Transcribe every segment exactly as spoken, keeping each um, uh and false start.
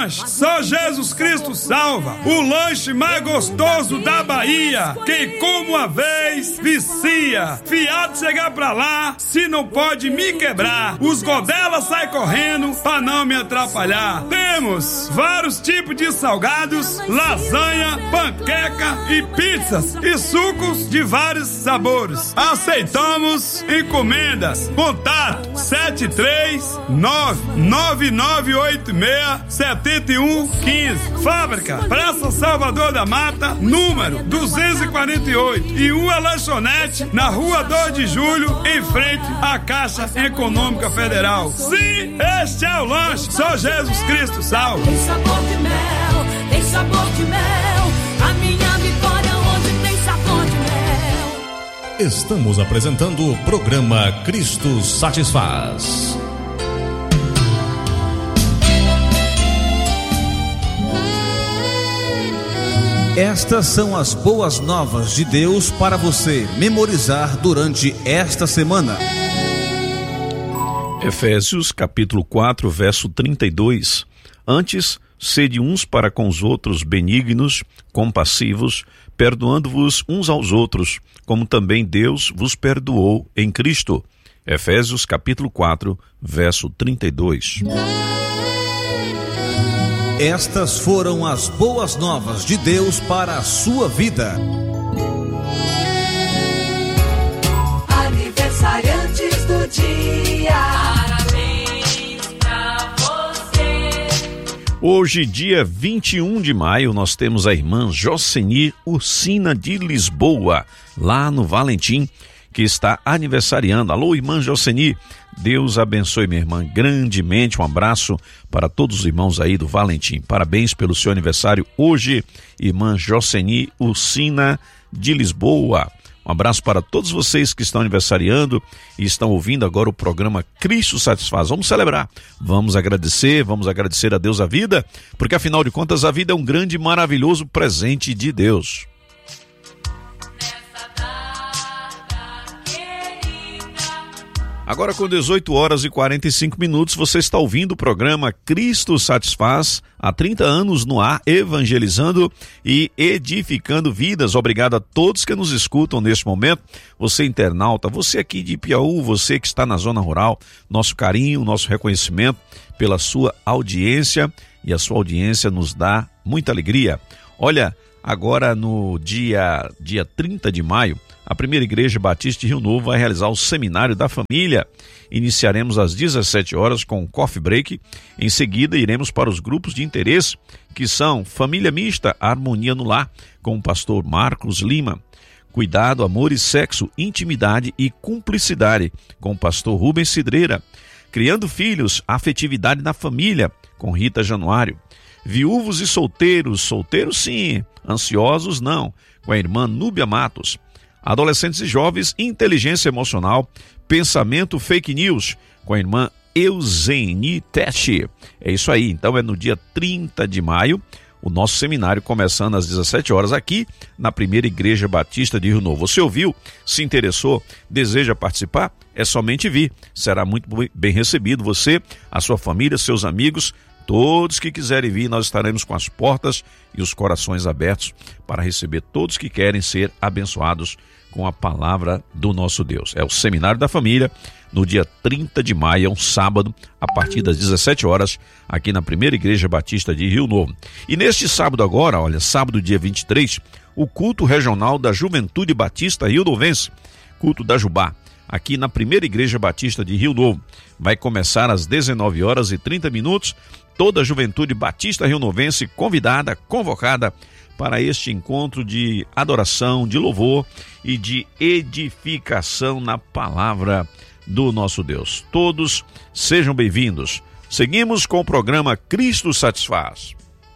Lanche, só Jesus Cristo salva. O lanche mais gostoso da Bahia. Quem come uma vez, vicia. Fiado chegar pra lá, se não pode me quebrar. Os godelas saem correndo pra não me atrapalhar. Temos vários tipos de salgados, lasanha, panqueca e pizzas e sucos de vários sabores. Aceitamos encomendas. Contato sete três nove nove nove oito seis sete um um cinco. Fábrica Praça Salvador da Mata, número duzentos e quarenta e oito. E uma lanchonete na Rua dois de Julho, em frente à Caixa Econômica Federal. Sim, este é o lanche. Só Jesus Cristo salva. Tem sabor de mel, tem sabor de mel. A minha vitória onde tem sabor de mel. Estamos apresentando o programa Cristo Satisfaz. Estas são as boas novas de Deus para você memorizar durante esta semana. Efésios capítulo quatro, verso trinta e dois. Antes, sede uns para com os outros benignos, compassivos, perdoando-vos uns aos outros, como também Deus vos perdoou em Cristo. Efésios capítulo quatro, verso trinta e dois. Estas foram as boas novas de Deus para a sua vida. Aniversariantes do dia. Parabéns pra você. Hoje, dia vinte e um de maio, nós temos a irmã Joceni Ursina de Lisboa, lá no Valentim, que está aniversariando. Alô, irmã Joceni, Deus abençoe minha irmã grandemente. Um abraço para todos os irmãos aí do Valentim. Parabéns pelo seu aniversário hoje, irmã Joceni Ursina de Lisboa. Um abraço para todos vocês que estão aniversariando e estão ouvindo agora o programa Cristo Satisfaz. Vamos celebrar, vamos agradecer, vamos agradecer a Deus a vida, porque afinal de contas a vida é um grande e maravilhoso presente de Deus. Agora com dezoito horas e quarenta e cinco minutos, você está ouvindo o programa Cristo Satisfaz, há trinta anos no ar, evangelizando e edificando vidas. Obrigado a todos que nos escutam neste momento, você internauta, você aqui de Piauí, você que está na zona rural, nosso carinho, nosso reconhecimento pela sua audiência, e a sua audiência nos dá muita alegria. Olha, agora no dia, dia trinta de maio, a Primeira Igreja Batista de Rio Novo vai realizar o Seminário da Família. Iniciaremos às dezessete horas com o Coffee Break. Em seguida, iremos para os grupos de interesse, que são Família Mista, Harmonia no Lar, com o pastor Marcos Lima. Cuidado, Amor e Sexo, Intimidade e Cumplicidade, com o pastor Rubens Cidreira. Criando Filhos, Afetividade na Família, com Rita Januário. Viúvos e Solteiros, solteiros sim, ansiosos não, com a irmã Núbia Matos. Adolescentes e Jovens, Inteligência Emocional, Pensamento Fake News, com a irmã Euseni Teste. É isso aí, então é no dia trinta de maio, o nosso seminário começando às dezessete horas aqui na Primeira Igreja Batista de Rio Novo. Você ouviu? Se interessou? Deseja participar? É somente vir. Será muito bem recebido você, a sua família, seus amigos, todos que quiserem vir. Nós estaremos com as portas e os corações abertos para receber todos que querem ser abençoados com a palavra do nosso Deus. É o Seminário da Família, no dia trinta de maio, é um sábado, a partir das dezessete horas, aqui na Primeira Igreja Batista de Rio Novo. E neste sábado agora, olha, sábado dia vinte e três, o culto regional da Juventude Batista Rio Novense, culto da Jubá, aqui na Primeira Igreja Batista de Rio Novo. Vai começar às dezenove horas e trinta minutos, toda a Juventude Batista Rio Novense convidada, convocada para este encontro de adoração, de louvor e de edificação na palavra do nosso Deus. Todos sejam bem-vindos. Seguimos com o programa Cristo Satisfaz.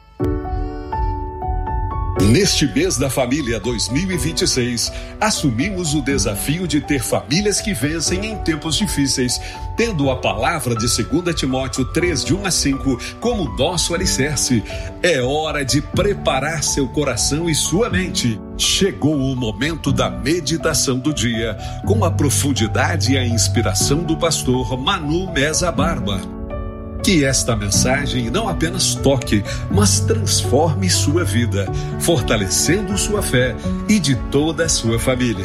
Neste mês da família dois mil e vinte e seis, assumimos o desafio de ter famílias que vencem em tempos difíceis, tendo a palavra de dois Timóteo três, de um a cinco, como nosso alicerce. É hora de preparar seu coração e sua mente. Chegou o momento da meditação do dia, com a profundidade e a inspiração do pastor Manu Meza Barba. Que esta mensagem não apenas toque, mas transforme sua vida, fortalecendo sua fé e de toda a sua família.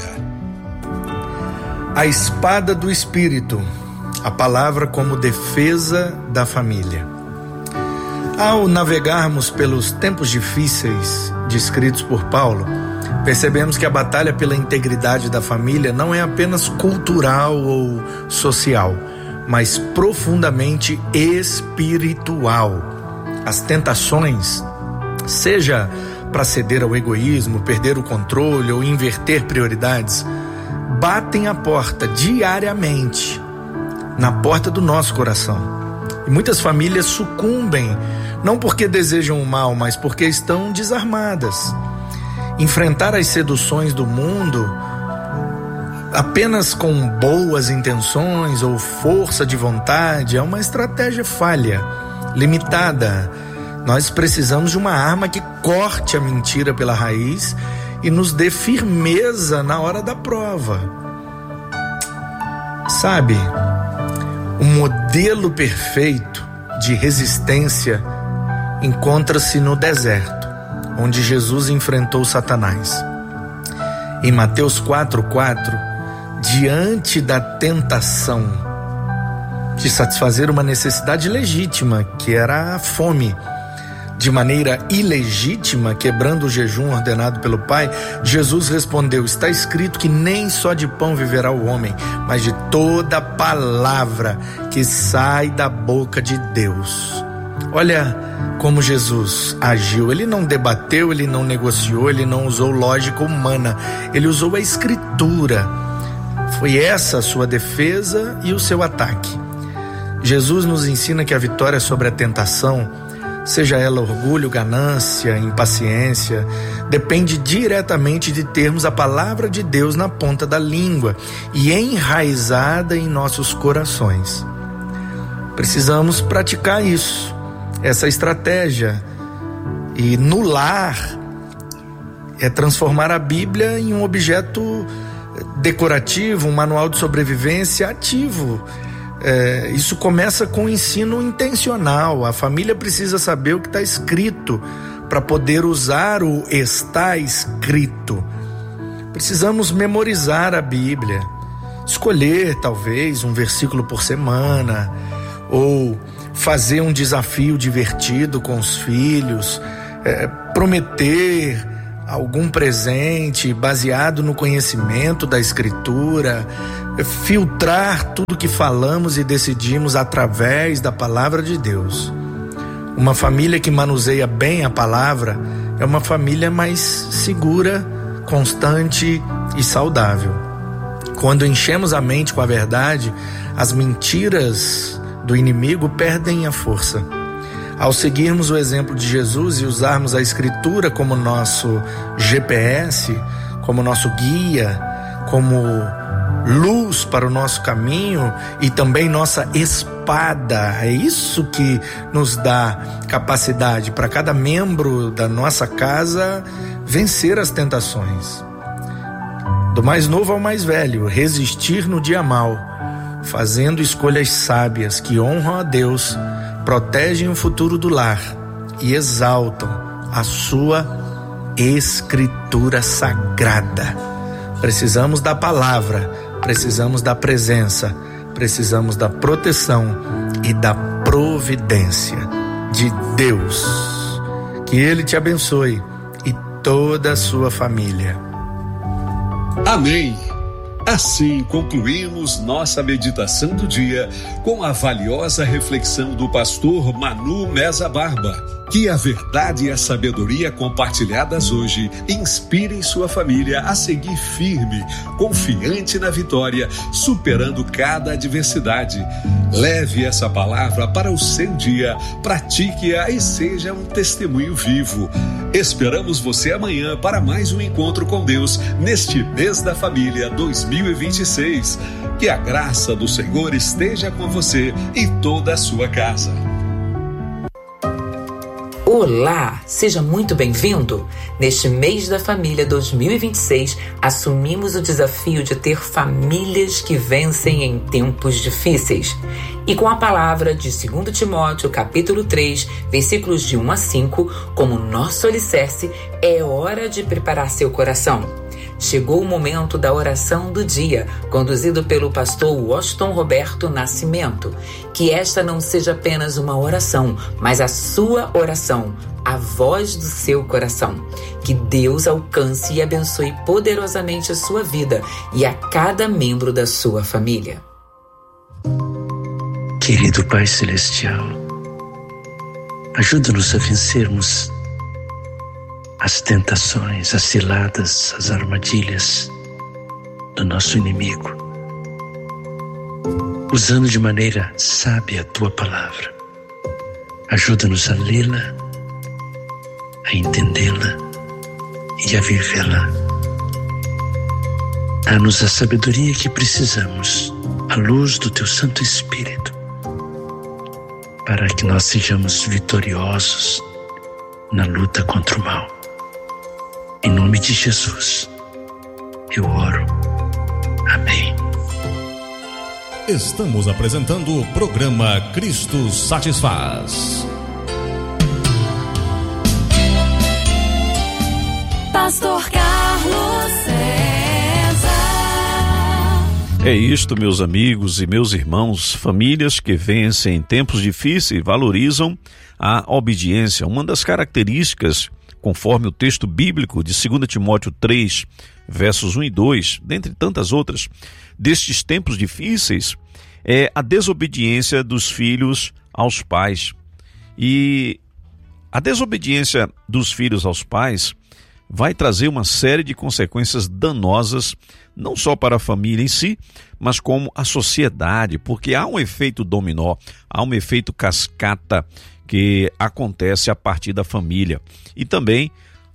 A espada do Espírito, a palavra como defesa da família. Ao navegarmos pelos tempos difíceis descritos por Paulo, percebemos que a batalha pela integridade da família não é apenas cultural ou social, mas profundamente espiritual. As tentações, seja para ceder ao egoísmo, perder o controle ou inverter prioridades, batem a porta diariamente, na porta do nosso coração. E muitas famílias sucumbem, não porque desejam o mal, mas porque estão desarmadas. Enfrentar as seduções do mundo apenas com boas intenções ou força de vontade é uma estratégia falha, limitada. Nós precisamos de uma arma que corte a mentira pela raiz e nos dê firmeza na hora da prova. Sabe, o modelo perfeito de resistência encontra-se no deserto, onde Jesus enfrentou Satanás. Em Mateus quatro, quatro, diante da tentação de satisfazer uma necessidade legítima, que era a fome, de maneira ilegítima, quebrando o jejum ordenado pelo Pai, Jesus respondeu: está escrito que nem só de pão viverá o homem, mas de toda palavra que sai da boca de Deus. Olha como Jesus agiu. Ele não debateu, ele não negociou, ele não usou lógica humana, ele usou a Escritura. Foi essa a sua defesa e o seu ataque. Jesus nos ensina que a vitória sobre a tentação, seja ela orgulho, ganância, impaciência, depende diretamente de termos a palavra de Deus na ponta da língua e enraizada em nossos corações. Precisamos praticar isso, essa estratégia. E no lar é transformar a Bíblia em um objeto decorativo, um manual de sobrevivência ativo. É, isso começa com o ensino intencional. A família precisa saber o que está escrito para poder usar o está escrito. Precisamos memorizar a Bíblia, escolher talvez um versículo por semana, ou fazer um desafio divertido com os filhos, é, prometer algum presente baseado no conhecimento da Escritura, filtrar tudo que falamos e decidimos através da palavra de Deus. Uma família que manuseia bem a palavra é uma família mais segura, constante e saudável. Quando enchemos a mente com a verdade, as mentiras do inimigo perdem a força. Ao seguirmos o exemplo de Jesus e usarmos a Escritura como nosso G P S, como nosso guia, como luz para o nosso caminho e também nossa espada, é isso que nos dá capacidade para cada membro da nossa casa vencer as tentações. Do mais novo ao mais velho, resistir no dia mau, fazendo escolhas sábias que honram a Deus, protegem o futuro do lar e exaltam a sua Escritura sagrada. Precisamos da palavra, precisamos da presença, precisamos da proteção e da providência de Deus. Que Ele te abençoe e toda a sua família. Amém. Assim concluímos nossa meditação do dia com a valiosa reflexão do pastor Manu Meza Barba. Que a verdade e a sabedoria compartilhadas hoje inspirem sua família a seguir firme, confiante na vitória, superando cada adversidade. Leve essa palavra para o seu dia, pratique-a e seja um testemunho vivo. Esperamos você amanhã para mais um encontro com Deus neste mês da família dois mil e vinte e seis. Que a graça do Senhor esteja com você e toda a sua casa. Olá, seja muito bem-vindo! Neste mês da família dois mil e vinte e seis, assumimos o desafio de ter famílias que vencem em tempos difíceis. E com a palavra de segundo Timóteo, capítulo três, versículos de um a cinco, como nosso alicerce, é hora de preparar seu coração. Chegou o momento da oração do dia, conduzido pelo pastor Washington Roberto Nascimento. Que esta não seja apenas uma oração, mas a sua oração, a voz do seu coração. Que Deus alcance e abençoe poderosamente a sua vida e a cada membro da sua família. Querido Pai Celestial, ajuda-nos a vencermos as tentações, as ciladas, as armadilhas do nosso inimigo, usando de maneira sábia a Tua Palavra. Ajuda-nos a lê-la, a entendê-la e a vivê-la. Dá-nos a sabedoria que precisamos, à luz do Teu Santo Espírito, para que nós sejamos vitoriosos na luta contra o mal. Em nome de Jesus, eu oro. Amém. Estamos apresentando o programa Cristo Satisfaz. Pastor Carlos César. É isto, meus amigos e meus irmãos. Famílias que vencem em tempos difíceis valorizam a obediência. Uma das características, conforme o texto bíblico de segundo Timóteo três, versos um e dois, dentre tantas outras, destes tempos difíceis, é a desobediência dos filhos aos pais. E a desobediência dos filhos aos pais vai trazer uma série de consequências danosas, não só para a família em si, mas como a sociedade, porque há um efeito dominó, há um efeito cascata que acontece a partir da família. E também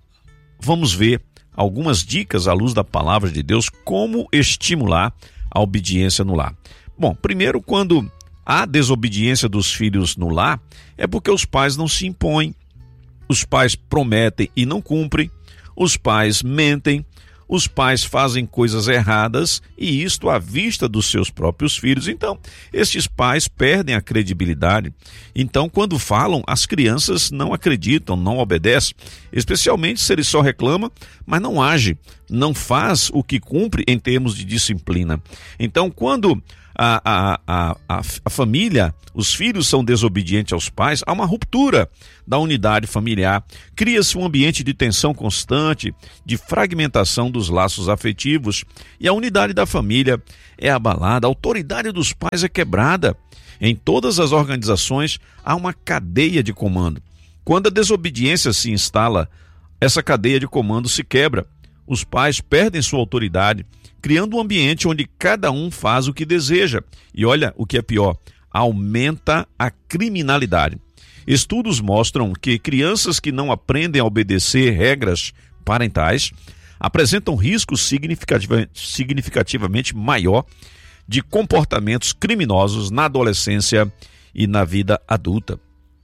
vamos ver algumas dicas à luz da palavra de Deus, como estimular a obediência no lar. Bom, primeiro, quando há desobediência dos filhos no lar, é porque os pais não se impõem, os pais prometem e não cumprem, os pais mentem, os pais fazem coisas erradas, e isto à vista dos seus próprios filhos. Então, estes pais perdem a credibilidade. Então, quando falam, as crianças não acreditam, não obedecem, especialmente se ele só reclama, mas não age, não faz o que cumpre em termos de disciplina. Então, quando a, a, a, a, a família, os filhos são desobedientes aos pais, há uma ruptura da unidade familiar, cria-se um ambiente de tensão constante, de fragmentação dos laços afetivos, e a unidade da família é abalada, a autoridade dos pais é quebrada. Em todas as organizações há uma cadeia de comando. Quando a desobediência se instala, essa cadeia de comando se quebra. Os pais perdem sua autoridade, criando um ambiente onde cada um faz o que deseja. E olha o que é pior, aumenta a criminalidade. Estudos mostram que crianças que não aprendem a obedecer regras parentais apresentam risco significativa, significativamente maior de comportamentos criminosos na adolescência e na vida adulta.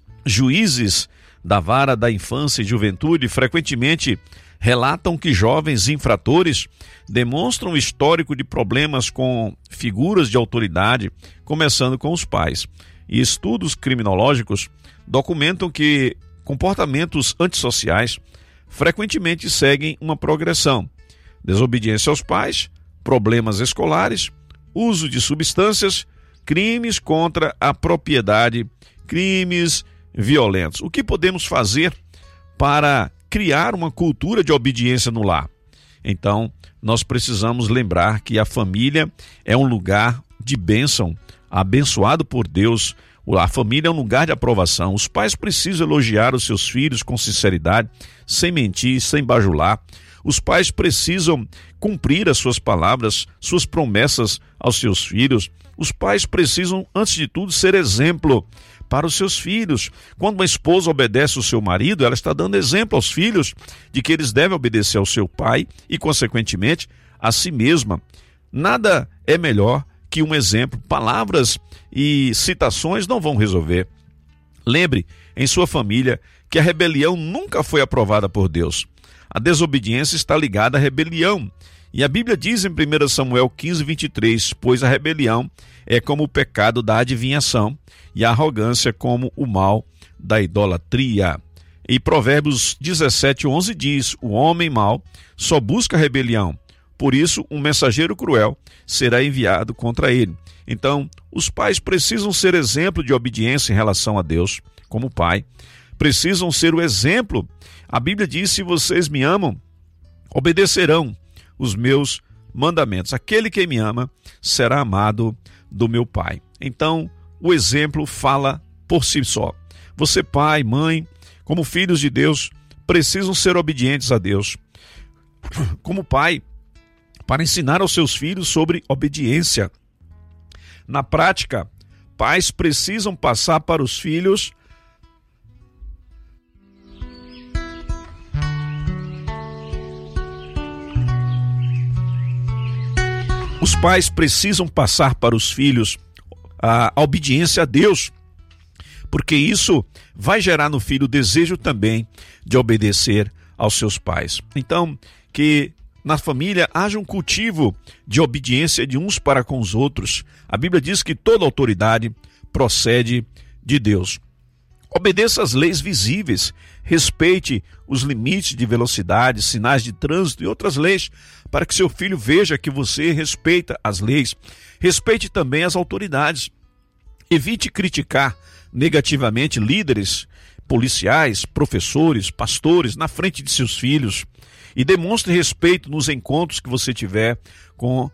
Juízes da vara da infância e juventude frequentemente relatam que jovens infratores demonstram histórico de problemas com figuras de autoridade, começando com os pais. E estudos criminológicos documentam que comportamentos antissociais frequentemente seguem uma progressão: desobediência aos pais, problemas escolares, uso de substâncias, crimes contra a propriedade, crimes violentos. O que podemos fazer para criar uma cultura de obediência no lar? Então, nós precisamos lembrar que a família é um lugar de bênção, abençoado por Deus. A família é um lugar de aprovação. Os pais precisam elogiar os seus filhos com sinceridade, sem mentir, sem bajular. Os pais precisam cumprir as suas palavras, suas promessas aos seus filhos. Os pais precisam, antes de tudo, ser exemplo para os seus filhos. Quando uma esposa obedece ao seu marido, ela está dando exemplo aos filhos de que eles devem obedecer ao seu pai e, consequentemente, a si mesma. Nada é melhor que um exemplo. Palavras e citações não vão resolver. Lembre em sua família que a rebelião nunca foi aprovada por Deus. A desobediência está ligada à rebelião. E a Bíblia diz em primeiro Samuel quinze, vinte e três, pois a rebelião é como o pecado da adivinhação e a arrogância como o mal da idolatria. E Provérbios dezessete, onze diz, o homem mau só busca rebelião, por isso um mensageiro cruel será enviado contra ele. Então, os pais precisam ser exemplo de obediência em relação a Deus, como pai, precisam ser o exemplo. A Bíblia diz, se vocês me amam, obedecerão os meus mandamentos. Aquele que me ama será amado do meu Pai. Então, o exemplo fala por si só. Você, pai, mãe, como filhos de Deus, precisam ser obedientes a Deus. Como pai, para ensinar aos seus filhos sobre obediência. Na prática, pais precisam passar para os filhos Os pais precisam passar para os filhos a, a obediência a Deus, porque isso vai gerar no filho o desejo também de obedecer aos seus pais. Então, que na família haja um cultivo de obediência de uns para com os outros. A Bíblia diz que toda autoridade procede de Deus. Obedeça às leis visíveis, respeite os limites de velocidade, sinais de trânsito e outras leis, para que seu filho veja que você respeita as leis. Respeite também as autoridades. Evite criticar negativamente líderes, policiais, professores, pastores na frente de seus filhos. E demonstre respeito nos encontros que você tiver com,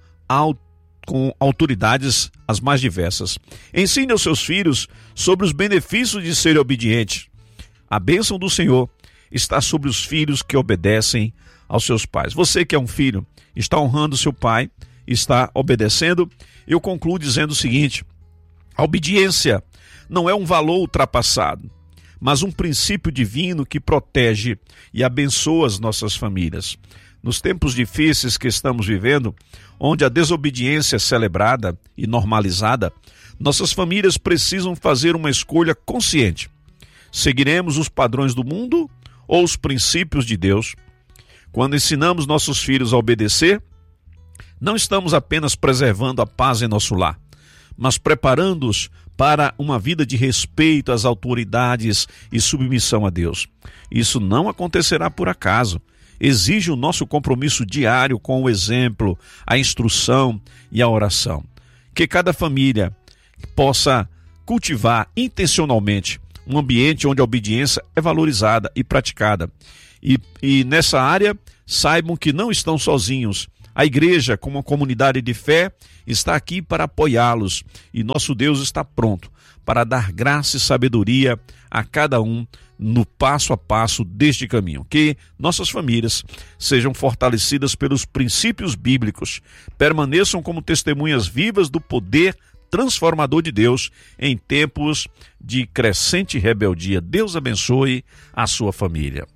com autoridades as mais diversas. Ensine aos seus filhos sobre os benefícios de ser obediente. A bênção do Senhor está sobre os filhos que obedecem aos seus pais. Você que é um filho, está honrando seu pai, está obedecendo. Eu concluo dizendo o seguinte: a obediência não é um valor ultrapassado, mas um princípio divino que protege e abençoa as nossas famílias. Nos tempos difíceis que estamos vivendo, onde a desobediência é celebrada e normalizada, nossas famílias precisam fazer uma escolha consciente. Seguiremos os padrões do mundo ou os princípios de Deus? Quando ensinamos nossos filhos a obedecer, não estamos apenas preservando a paz em nosso lar, mas preparando-os para uma vida de respeito às autoridades e submissão a Deus. Isso não acontecerá por acaso. Exige o nosso compromisso diário com o exemplo, a instrução e a oração. Que cada família possa cultivar intencionalmente um ambiente onde a obediência é valorizada e praticada. E, e nessa área, saibam que não estão sozinhos. A igreja, como uma comunidade de fé, está aqui para apoiá-los, e nosso Deus está pronto para dar graça e sabedoria a cada um no passo a passo deste caminho. Que nossas famílias sejam fortalecidas pelos princípios bíblicos, permaneçam como testemunhas vivas do poder transformador de Deus em tempos de crescente rebeldia. Deus abençoe a sua família.